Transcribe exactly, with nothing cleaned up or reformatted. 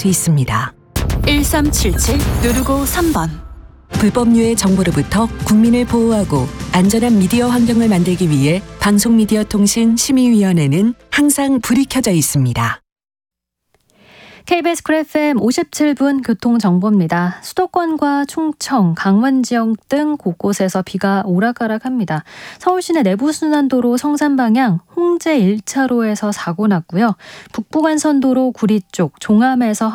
수 있습니다. 일삼칠칠 누르고 삼 번. 불법 유해 정보로부터 국민을 보호하고 안전한 미디어 환경을 만들기 위해 방송미디어통신심의위원회는 항상 불이 켜져 있습니다. 케이비에스 쿨 에프엠 오십칠 분 교통정보입니다. 수도권과 충청, 강원 지역 등 곳곳에서 비가 오락가락합니다. 서울시내 내부순환도로 성산 방향 홍제 일 차로에서 사고 났고요. 북부간선도로 구리 쪽 종암에서